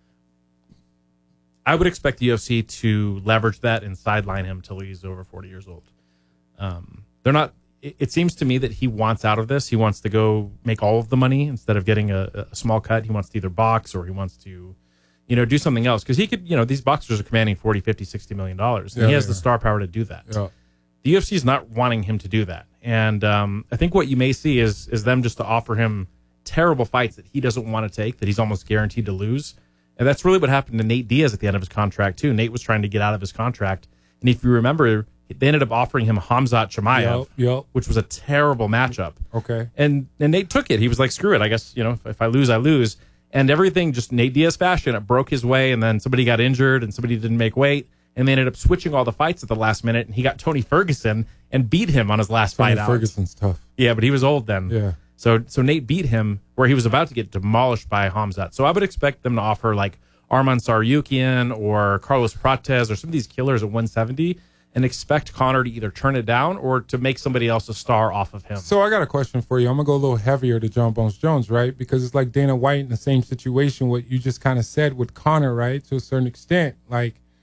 I would expect the U F C to leverage that and sideline him till he's over forty years old. Um, they're not. It, it seems to me that he wants out of this. He wants to go make all of the money instead of getting a, a small cut. He wants to either box or he wants to, you know, do something else. Because he could, you know, these boxers are commanding forty, fifty, sixty million dollars. And Yeah, he has yeah. the star power to do that. Yeah. The U F C is not wanting him to do that. And um, I think what you may see is is them just to offer him terrible fights that he doesn't want to take, that he's almost guaranteed to lose. And that's really what happened to Nate Diaz at the end of his contract, too. Nate was trying to get out of his contract. And if you remember, they ended up offering him Hamzat Chimaev, Yep, yep. which was a terrible matchup. Okay. And and Nate took it. He was like, screw it. I guess, you know, if, if I lose, I lose. And everything just Nate Diaz fashion. It broke his way, and then somebody got injured, and somebody didn't make weight. And they ended up switching all the fights at the last minute, and he got Tony Ferguson and beat him on his last Tony fight out. Ferguson's tough. Yeah, but he was old then. Yeah. So so Nate beat him where he was about to get demolished by Hamzat. So I would expect them to offer like Arman Saryukian or Carlos Prates or some of these killers at one seventy and expect Conor to either turn it down or to make somebody else a star off of him. So I got a question for you. I'm gonna go a little heavier to John Bones Jones, right? Because it's like Dana White in the same situation. What you just kind of said with Conor, right? To a certain extent, like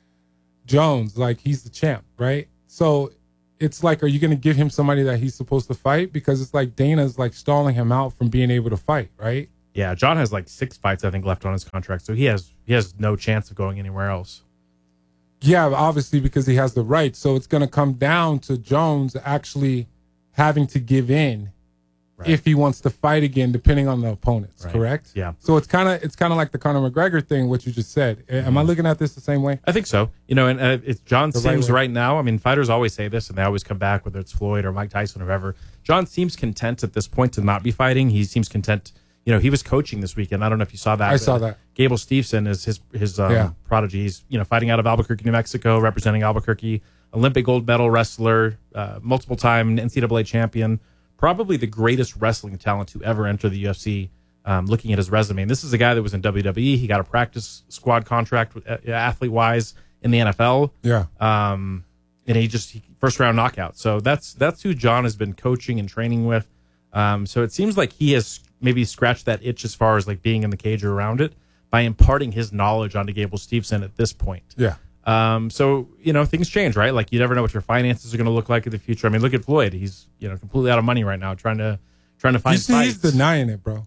Jones like he's the champ, right? So it's like, are you going to give him somebody that he's supposed to fight? Because it's like Dana's like stalling him out from being able to fight, right? Yeah, John has like six fights, I think, left on his contract, so he has he has no chance of going anywhere else. Yeah, obviously because he has the right. So it's going to come down to Jones actually having to give in right. if he wants to fight again, depending on the opponents. Right. Correct? Yeah. So it's kind of it's kind of like the Conor McGregor thing, what you just said. Am mm-hmm. I looking at this the same way? I think so. You know, and uh, it's John the seems right, right now. I mean, fighters always say this, and they always come back, whether it's Floyd or Mike Tyson or whoever. John seems content at this point to not be fighting. He seems content. You know, he was coaching this weekend. I don't know if you saw that. I saw that. Gable Steveson is his his um, yeah. prodigy. He's, you know, fighting out of Albuquerque, New Mexico, representing Albuquerque. Olympic gold medal wrestler, uh, multiple time N C double A champion, probably the greatest wrestling talent to ever enter the U F C. Um, looking at his resume, and this is a guy that was in W W E. He got a practice squad contract, uh, athlete wise, in the N F L. Yeah. Um, and he just he, first round knockout. So that's that's who John has been coaching and training with. Um, so it seems like he has maybe scratched that itch as far as like being in the cage or around it by imparting his knowledge onto Gable Steveson at this point. Yeah. Um, so, you know, things change, right? Like you never know what your finances are going to look like in the future. I mean, look at Floyd. He's, you know, completely out of money right now trying to, trying to find you see, fights. He's denying it, bro.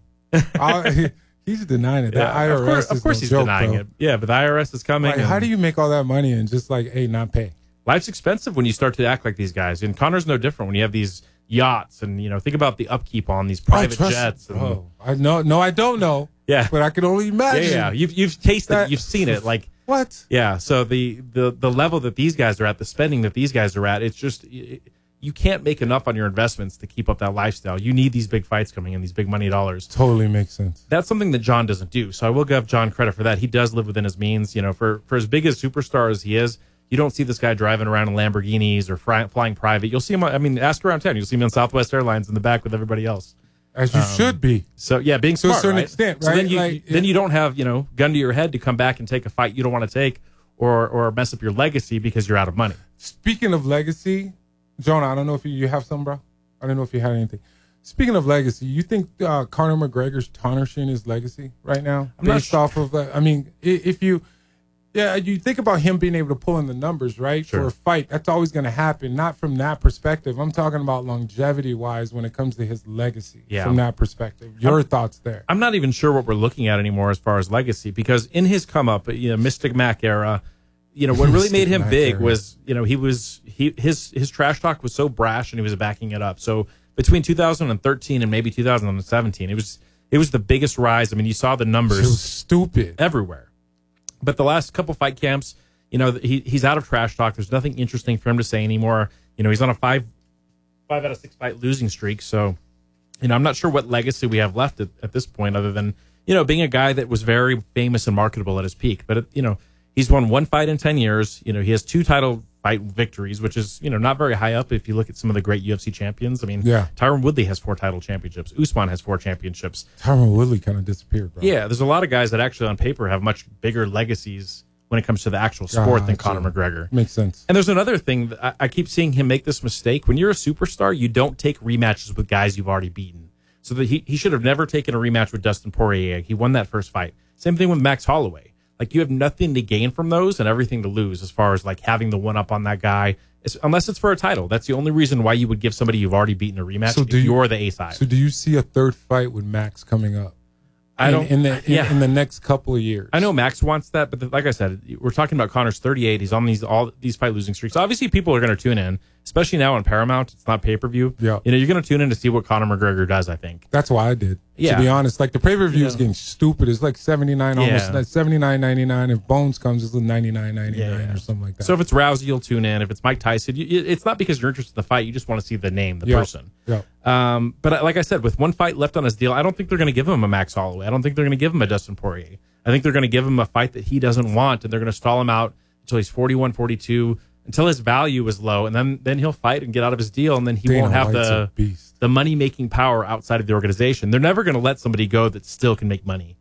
I, he's denying it. Yeah, That I R S of course, is of course no he's joke, denying bro. it. Yeah, but the I R S is coming. Like, how do you make all that money and just like, hey, not pay? Life's expensive when you start to act like these guys. And Connor's no different when you have these yachts and, you know, think about the upkeep on these private oh, jets. And, bro. I know. No, I don't know. Yeah. But I can only imagine. Yeah, yeah. You've, you've tasted that, it. You've seen it. Like, what? Yeah. So the, the, the level that these guys are at, the spending that these guys are at, it's just, it, you can't make enough on your investments to keep up that lifestyle. You need these big fights coming in, these big money dollars. Totally makes sense. That's something that John doesn't do. So I will give John credit for that. He does live within his means. You know, for, for as big a superstar as he is, you don't see this guy driving around in Lamborghinis or fly, flying private. You'll see him, I mean, ask around town. You'll see him on Southwest Airlines in the back with everybody else. As you um, should be. So, yeah, being to smart, a certain right? extent, So right? then you, like, then it, you don't have, you know, gun to your head to come back and take a fight you don't want to take or or mess up your legacy because you're out of money. Speaking of legacy, Jonah, I don't know if you, you have some, bro. I don't know if you had anything. Speaking of legacy, you think uh, Conor McGregor's tarnishing his legacy right now? I'm not based sure. off of, uh, I mean, if you, yeah, you think about him being able to pull in the numbers, right, Sure. for a fight, that's always going to happen. Not from that perspective. I'm talking about longevity-wise when it comes to his legacy. Yeah. From that perspective, your I'm- thoughts there? I'm not even sure what we're looking at anymore as far as legacy because in his come up, you know, Mystic Mac era, you know, what really made him Mac big era. was, you know, he was he his his trash talk was so brash and he was backing it up. So between two thousand thirteen and maybe two thousand seventeen, it was it was the biggest rise. I mean, you saw the numbers. It was stupid everywhere. But the last couple fight camps, you know, he he's out of trash talk. There's nothing interesting for him to say anymore. You know, he's on a five five out of six fight losing streak. So, you know, I'm not sure what legacy we have left at, at this point other than, you know, being a guy that was very famous and marketable at his peak. But, it, you know, he's won one fight in ten years. You know, he has two title fight victories, which is, you know, not very high up if you look at some of the great U F C champions. I mean, Yeah. Tyron Woodley has four title championships. Usman has four championships. Tyron Woodley kind of disappeared, bro. Yeah, there's a lot of guys that actually on paper have much bigger legacies when it comes to the actual sport than Gotcha. Conor McGregor. Makes sense. And there's another thing that I, I keep seeing him make this mistake. When you're a superstar, you don't take rematches with guys you've already beaten. So that he, he should have never taken a rematch with Dustin Poirier. He won that first fight. Same thing with Max Holloway. Like, you have nothing to gain from those and everything to lose as far as like having the one up on that guy, it's, unless it's for a title. That's the only reason why you would give somebody you've already beaten a rematch So if do you- you're the A side. So do you see a third fight with Max coming up? I in, don't- in the in, yeah. in the next couple of years. I know Max wants that, but the, like I said, we're talking about Conor's thirty-eight. He's on these all these fight losing streaks. Obviously, people are going to tune in, especially now on Paramount. It's not pay per view. Yeah. You know, you're going to tune in to see what Conor McGregor does. I think. That's why I did. Yeah. To be honest, like the pay per view You is know. getting stupid. It's like seventy nine, almost Yeah. seventy nine ninety nine. If Bones comes, it's ninety nine ninety nine Yeah. or something like that. So if it's Rousey, you'll tune in. If it's Mike Tyson, you, it's not because you're interested in the fight. You just want to see the name, the Yep. person. Yeah. Um, but like I said, with one fight left on his deal, I don't think they're going to give him a Max Holloway. I don't think they're going to give him a Dustin Poirier. I think they're going to give him a fight that he doesn't want, and they're going to stall him out until he's forty-one, forty-two, until his value is low, and then then he'll fight and get out of his deal, and then he Dana won't have White's the a beast. the money making power outside of the organization. They're never going to let somebody go that still can make money.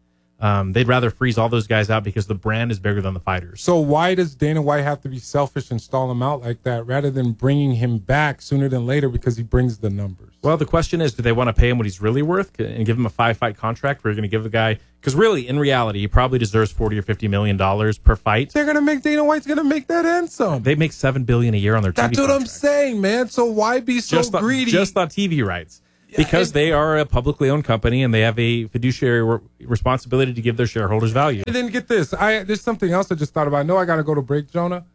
Um, they'd rather freeze all those guys out because the brand is bigger than the fighters. So why does Dana White have to be selfish and stall him out like that rather than bringing him back sooner than later because he brings the numbers? Well, the question is, do they want to pay him what he's really worth and give him a five-fight contract where you're going to give the guy... Because really, in reality, he probably deserves forty or fifty million dollars per fight. They're going to make... Dana White's going to make that and some. They make seven billion dollars a year on their T V That's what contract. I'm saying, man. So why be so just greedy? On, just on T V rights. Because they are a publicly owned company and they have a fiduciary re- responsibility to give their shareholders value. And then get this. I There's something else I just thought about. I know I got to go to break, Jonah.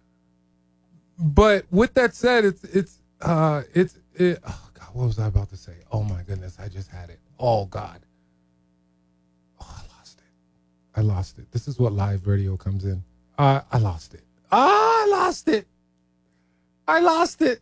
But with that said, it's... it's uh, it's it, oh, God, what was I about to say? Oh, my goodness. I just had it. Oh, God. Oh, I lost it. I lost it. This is what live radio comes in. Uh, I lost it. Ah, I lost it. I lost it.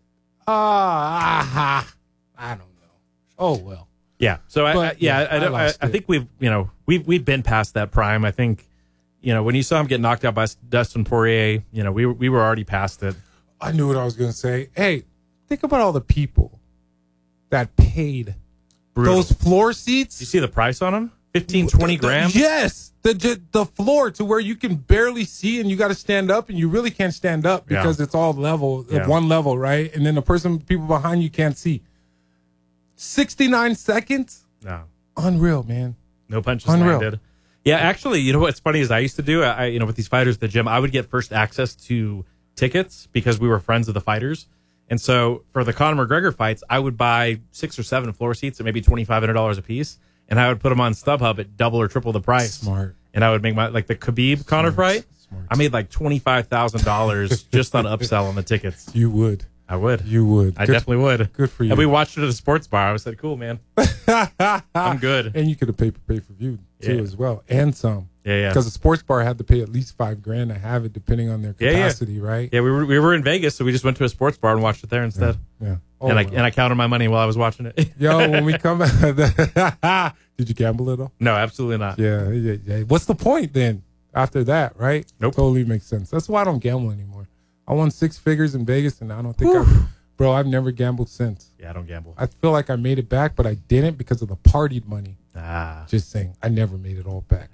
Ah, uh, I don't know. Oh, well. Yeah. So, But, I, I, yeah, yeah, I, don't, I I, lost I it. think we've, you know, we've, we've been past that prime. I think, you know, when you saw him get knocked out by Dustin Poirier, you know, we were, we were already past it. I knew what I was going to say. Hey, think about all the people that paid Brutal. those floor seats. You see the price on them? fifteen, twenty grand? Yes. The, the the floor to where you can barely see and you got to stand up and you really can't stand up because Yeah. it's all level, Yeah. one level, right? And then the person, people behind you can't see. sixty-nine seconds? No. Unreal, man. No punches Unreal. landed. Yeah, actually, you know what's funny is I used to do, I, you know, with these fighters at the gym, I would get first access to tickets because we were friends of the fighters. And so for the Conor McGregor fights, I would buy six or seven floor seats at maybe twenty-five hundred dollars a piece. And I would put them on StubHub at double or triple the price. Smart. And I would make my, like the Khabib Conor fight, I made like twenty-five thousand dollars just on upsell on the tickets. You would. I would. You would. I Good- definitely would. Good for you. And we watched it at a sports bar. I was like, cool, man. I'm good. And you could have paid for pay per view too Yeah. as well, and some. Yeah, yeah. Because a sports bar had to pay at least five grand to have it, depending on their Yeah, yeah. capacity, right? Yeah, we were we were in Vegas, so we just went to a sports bar and watched it there instead. Yeah. yeah. Oh, and I wow. and I counted my money while I was watching it. Yo, when we come back, did you gamble at all? No, absolutely not. Yeah, yeah, yeah. What's the point then after that, right? Nope. Totally makes sense. That's why I don't gamble anymore. I won six figures in Vegas, and I don't think I, bro, I've never gambled since. Yeah, I don't gamble. I feel like I made it back, but I didn't because of the partied money. Ah. Just saying, I never made it all back.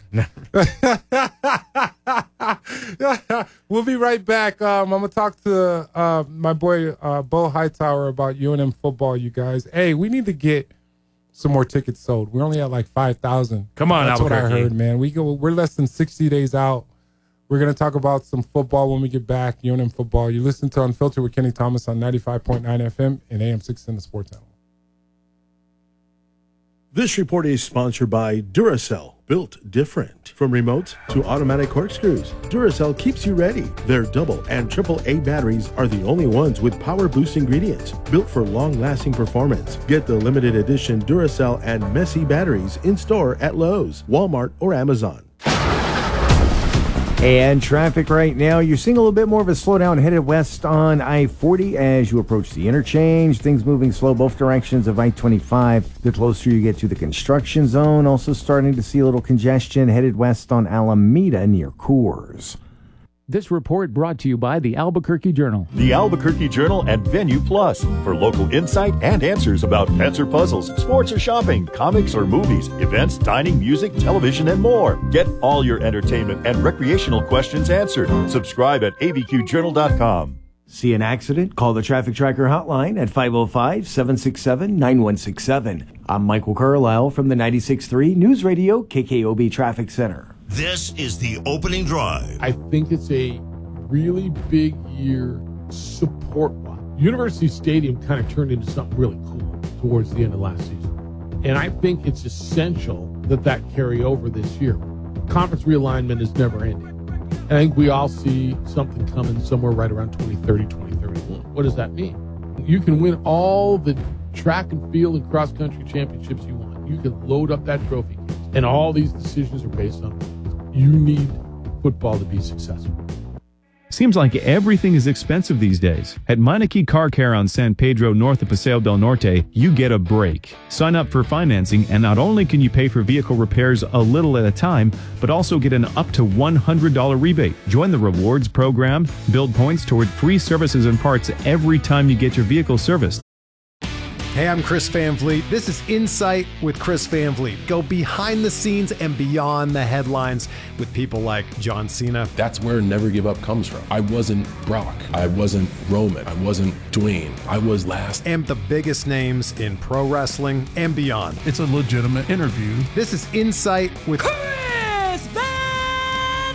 We'll be right back. Um, I'm gonna talk to uh, my boy uh, Bo Hightower about U N M football. You guys, hey, we need to get some more tickets sold. We're only at like five thousand. Come on, that's what I Albuquerque. heard, man. We go. We're less than sixty days out. We're gonna talk about some football when we get back. U N M football. You listen to Unfiltered with Kenny Thomas on ninety-five point nine F M and A M six ten, the Sports Animal. This report is sponsored by Duracell, built different. From remote to automatic corkscrews, Duracell keeps you ready. Their double and triple A batteries are the only ones with power boost ingredients, built for long-lasting performance. Get the limited edition Duracell and Messi batteries in store at Lowe's, Walmart, or Amazon. And traffic right now, you're seeing a little bit more of a slowdown headed west on I forty as you approach the interchange. Things moving slow both directions of I twenty-five. The closer you get to the construction zone, also starting to see a little congestion headed west on Alameda near Coors. This report brought to you by the Albuquerque Journal. The Albuquerque Journal and Venue Plus for local insight and answers about pets or puzzles, sports or shopping, comics or movies, events, dining, music, television, and more. Get all your entertainment and recreational questions answered. Subscribe at A B Q journal dot com. See an accident? Call the Traffic Tracker hotline at five oh five, seven six seven, nine one six seven. I'm Michael Carlisle from the ninety-six point three News Radio K K O B Traffic Center. This is the opening drive. I think it's a really big year support-wise. University Stadium kind of turned into something really cool towards the end of last season. And I think it's essential that that carry over this year. Conference realignment is never ending. I think we all see something coming somewhere right around twenty thirty, twenty thirty-one. What does that mean? You can win all the track and field and cross-country championships you want. You can load up that trophy case. And all these decisions are based on you need football to be successful. Seems like everything is expensive these days. At Meineke Car Care on San Pedro north of Paseo del Norte, you get a break. Sign up for financing and not only can you pay for vehicle repairs a little at a time, but also get an up to one hundred dollars rebate. Join the rewards program, build points toward free services and parts every time you get your vehicle serviced. Hey, I'm Chris Van Vliet. This is Insight with Chris Van Vliet. Go behind the scenes and beyond the headlines with people like John Cena. That's where Never Give Up comes from. I wasn't Brock. I wasn't Roman. I wasn't Dwayne. I was last. And the biggest names in pro wrestling and beyond. It's a legitimate interview. This is Insight with Chris Van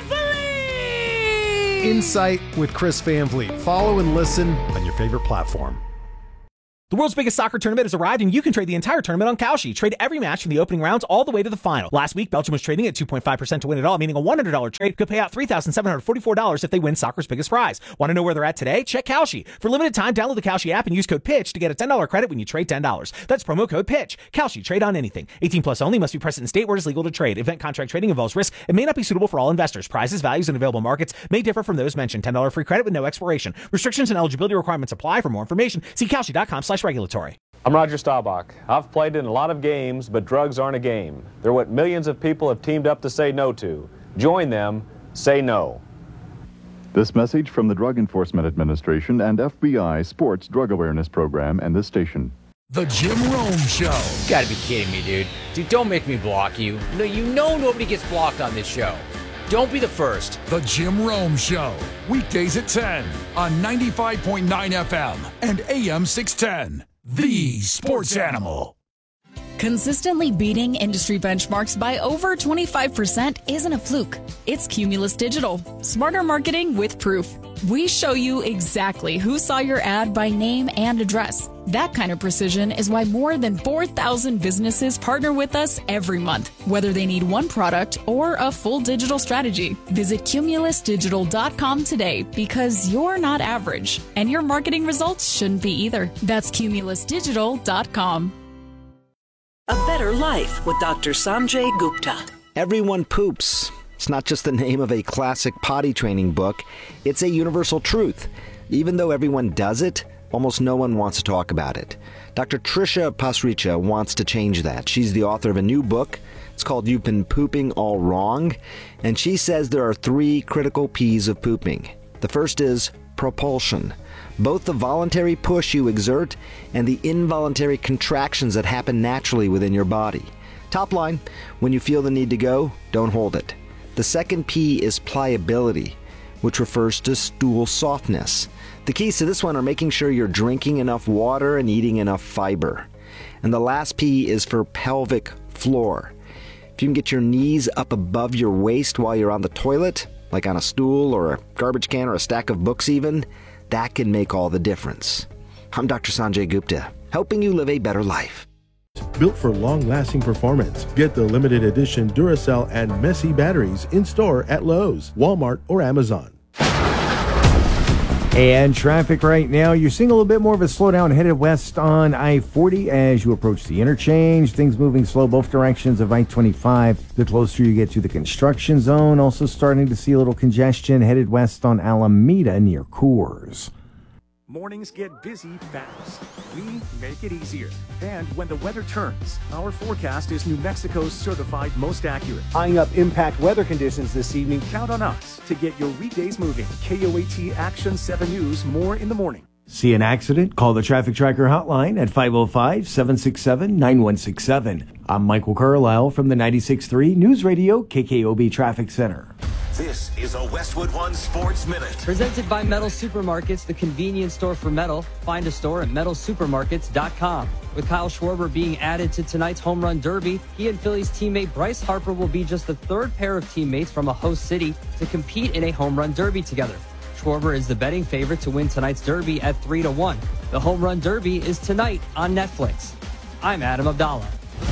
Vliet! Insight with Chris Van Vliet. Follow and listen on your favorite platform. The world's biggest soccer tournament has arrived, and you can trade the entire tournament on Kalshi. Trade every match from the opening rounds all the way to the final. Last week, Belgium was trading at two point five percent to win it all, meaning a one hundred dollars trade could pay out three thousand seven hundred forty-four dollars if they win soccer's biggest prize. Want to know where they're at today? Check Kalshi. For limited time, download the Kalshi app and use code PITCH to get a ten dollars credit when you trade ten dollars. That's promo code PITCH. Kalshi. Trade on anything. eighteen plus only. Must be present in state where it is legal to trade. Event contract trading involves risk and may not be suitable for all investors. Prizes, values, and available markets may differ from those mentioned. ten dollars free credit with no expiration. Restrictions and eligibility requirements apply. For more information, see Kalshi.com slash regulatory. I'm Roger Staubach. I've played in a lot of games, but drugs aren't a game. They're what millions of people have teamed up to say no to. Join them. Say no. This message from the Drug Enforcement Administration and F B I Sports Drug Awareness Program and this station. The Jim Rome Show. You gotta be kidding me, dude. Dude, don't make me block you. No, you know nobody gets blocked on this show. Don't be the first. The Jim Rome Show. Weekdays at ten on ninety-five point nine F M and A M six ten. The Sports Animal. Consistently beating industry benchmarks by over twenty-five percent isn't a fluke. It's Cumulus Digital. Smarter marketing with proof. We show you exactly who saw your ad by name and address. That kind of precision is why more than four thousand businesses partner with us every month, whether they need one product or a full digital strategy. Visit cumulus digital dot com today because you're not average, and your marketing results shouldn't be either. That's cumulus digital dot com. A Better Life with Doctor Sanjay Gupta. Everyone poops. It's not just the name of a classic potty training book. It's a universal truth. Even though everyone does it, almost no one wants to talk about it. Doctor Trisha Pasricha wants to change that. She's the author of a new book. It's called You've Been Pooping All Wrong. And she says there are three critical P's of pooping. The first is propulsion. Both the voluntary push you exert and the involuntary contractions that happen naturally within your body. Top line, when you feel the need to go, don't hold it. The second P is pliability, which refers to stool softness. The keys to this one are making sure you're drinking enough water and eating enough fiber. And the last P is for pelvic floor. If you can get your knees up above your waist while you're on the toilet, like on a stool or a garbage can or a stack of books even, that can make all the difference. I'm Doctor Sanjay Gupta, helping you live a better life. Built for long-lasting performance. Get the limited edition Duracell and Messi batteries in store at Lowe's, Walmart, or Amazon. And traffic right now, you're seeing a little bit more of a slowdown headed west on I forty as you approach the interchange. Things moving slow both directions of I twenty-five. The closer you get to the construction zone, also starting to see a little congestion headed west on Alameda near Coors. Mornings get busy fast. We make it easier. And when the weather turns, our forecast is New Mexico's certified most accurate. Eyeing up impact weather conditions this evening. Count on us to get your weekdays moving. K O A T Action seven News, more in the morning. See an accident? Call the Traffic Tracker hotline at five oh five, seven six seven, nine one six seven. I'm Michael Carlisle from the ninety-six point three News Radio K K O B Traffic Center. This is a Westwood One Sports Minute. Presented by Metal Supermarkets, the convenience store for metal. Find a store at metal supermarkets dot com. With Kyle Schwarber being added to tonight's Home Run Derby, he and Phillies teammate Bryce Harper will be just the third pair of teammates from a host city to compete in a Home Run Derby together. Schwarber is the betting favorite to win tonight's Derby at three to one. The Home Run Derby is tonight on Netflix. I'm Adam Abdallah.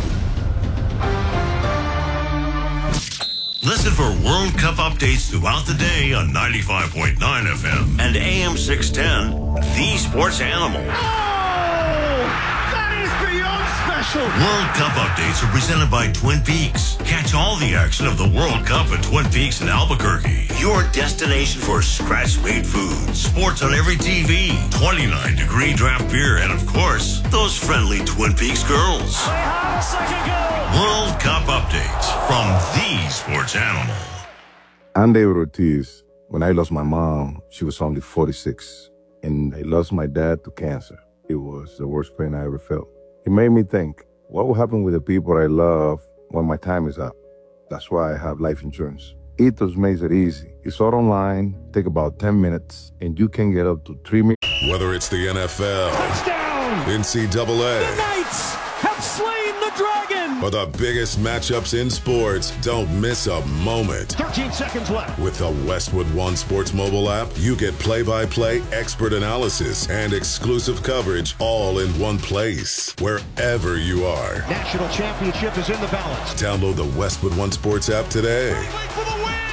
Listen for World Cup updates throughout the day on ninety-five point nine F M and A M six ten, The Sports Animal. Oh, that is beyond special. World Cup updates are presented by Twin Peaks. Catch all the action of the World Cup at Twin Peaks in Albuquerque. Your destination for scratch-made food, sports on every T V, twenty-nine degree draft beer, and of course, those friendly Twin Peaks girls. World Cup updates from The Sports Animal. I'm David Ortiz. When I lost my mom, she was only forty-six, and I lost my dad to cancer. It was the worst pain I ever felt. It made me think, what will happen with the people I love when my time is up? That's why I have life insurance. Ethos makes it easy. It's all online, take about ten minutes, and you can get up to three minutes. Whether it's the N F L, touchdown, N C double A, the Knights have slain the dragon, or the biggest matchups in sports, don't miss a moment. thirteen seconds left. With the Westwood One Sports mobile app, you get play-by-play expert analysis and exclusive coverage all in one place, wherever you are. National championship is in the balance. Download the Westwood One Sports app today.